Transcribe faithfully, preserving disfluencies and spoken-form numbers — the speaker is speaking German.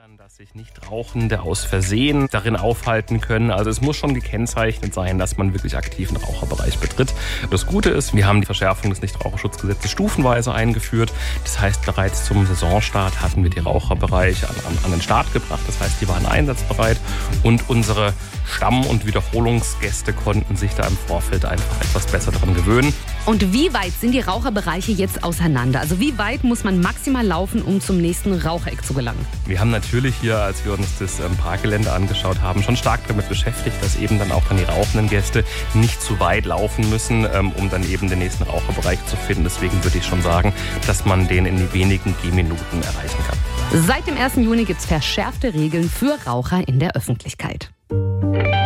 verhindern, dass sich Nichtrauchende aus Versehen darin aufhalten können. Also es muss schon gekennzeichnet sein, dass man wirklich aktiv einen Raucherbereich betritt. Das Gute ist, wir haben die Verschärfung des Nichtraucherschutzgesetzes stufenweise eingeführt. Das heißt, bereits zum Saisonstart hatten wir die Raucherbereiche an, an, an den Start gebracht. Das heißt, die waren einsatzbereit und unsere Stamm- und Wiederholungsgäste konnten sich da im Vorfeld einfach etwas besser daran gewöhnen. Und wie weit sind die Raucherbereiche jetzt auseinander? Also wie weit muss man maximal laufen, um zum nächsten Rauchereck zu gelangen? Wir haben natürlich hier, als wir uns das ähm, Parkgelände angeschaut haben, schon stark damit beschäftigt, dass eben dann auch dann die rauchenden Gäste nicht zu weit laufen müssen, ähm, um dann eben den nächsten Raucherbereich zu finden. Deswegen würde ich schon sagen, dass man den in wenigen Gehminuten erreichen kann. Seit dem ersten Juni gibt es verschärfte Regeln für Raucher in der Öffentlichkeit.